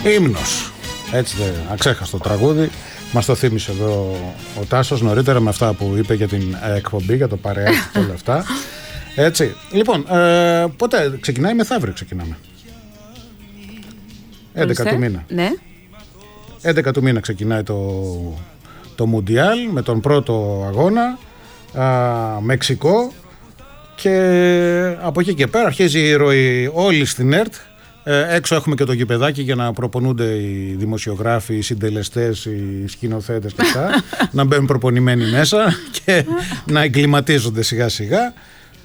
Ύμνος. Έτσι, αξέχαστο τραγούδι. Μας το θύμισε εδώ ο Τάσος νωρίτερα με αυτά που είπε για την εκπομπή, για το παρεάκι και όλα αυτά. Έτσι. Λοιπόν, πότε ξεκινάει? Μεθαύριο ξεκινάμε. 11 του μήνα. Ναι. 11 του μήνα ξεκινάει το Μουντιάλ με τον πρώτο αγώνα, Μεξικό, και από εκεί και πέρα αρχίζει η ροή όλη στην ΕΡΤ. Έξω έχουμε και το γηπεδάκι για να προπονούνται οι δημοσιογράφοι, οι συντελεστές, οι σκηνοθέτες και αυτά να μπαίνουν προπονημένοι μέσα και να εγκληματίζονται σιγά σιγά.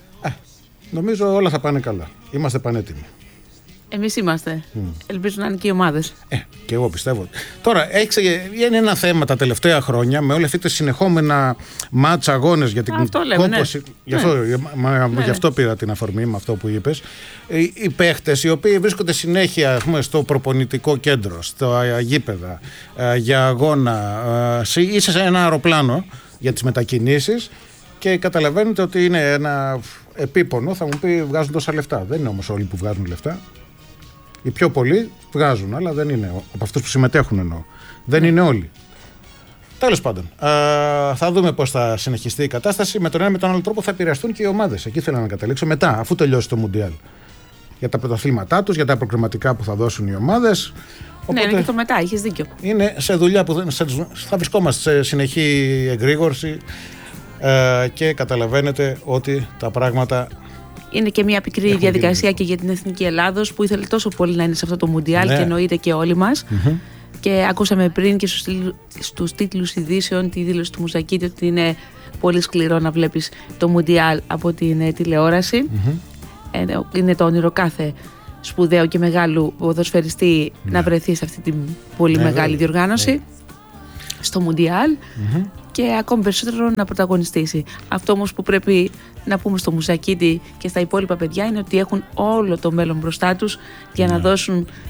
Νομίζω όλα θα πάνε καλά. Είμαστε πανέτοιμοι. Εμείς είμαστε. Ελπίζω να είναι και οι ομάδες. Και εγώ πιστεύω. Τώρα, είναι ένα θέμα τα τελευταία χρόνια με όλα αυτά τα συνεχόμενα μάτς, αγώνες για την κόπωση. Γι' αυτό πήρα την αφορμή με αυτό που είπες. Οι παίχτες οι οποίοι βρίσκονται συνέχεια στο προπονητικό κέντρο, στο γήπεδα, για αγώνα, ή σε ένα αεροπλάνο για τις μετακινήσεις, και καταλαβαίνετε ότι είναι ένα επίπονο. Θα μου πει βγάζουν τόσα λεφτά. Δεν είναι όμως όλοι που βγάζουν λεφτά. Οι πιο πολλοί βγάζουν, αλλά δεν είναι από αυτούς που συμμετέχουν, εννοώ. Δεν είναι όλοι. Τέλος πάντων, θα δούμε πώς θα συνεχιστεί η κατάσταση. Με τον ένα με τον άλλο τρόπο θα επηρεαστούν και οι ομάδες. Εκεί θέλω να καταλήξω μετά, αφού τελειώσει το Μουντιάλ. Για τα πρωταθλήματά τους, για τα προκριματικά που θα δώσουν οι ομάδες. Οπότε, ναι, είναι και το μετά, είχες δίκιο. Είναι σε δουλειά που θα βρισκόμαστε σε συνεχή εγρήγορση, και καταλαβαίνετε ότι τα πράγματα. Είναι και μια πικρή διαδικασία και για την Εθνική Ελλάδος που ήθελε τόσο πολύ να είναι σε αυτό το Μουντιάλ, ναι. Και εννοείται και όλοι μας. Και ακούσαμε πριν και στους τίτλους ειδήσεων τη δήλωση του Μουζακίτη ότι είναι πολύ σκληρό να βλέπεις το Μουντιάλ από την τηλεόραση. Είναι το όνειρο κάθε σπουδαίο και μεγάλου ποδοσφαιριστή να βρεθεί σε αυτή την πολύ μεγάλη διοργάνωση, στο Μουντιάλ, και ακόμη περισσότερο να πρωταγωνιστήσει. Αυτό όμως που πρέπει να πούμε στο Μουζακίτη και στα υπόλοιπα παιδιά είναι ότι έχουν όλο το μέλλον μπροστά τους για να δώσουν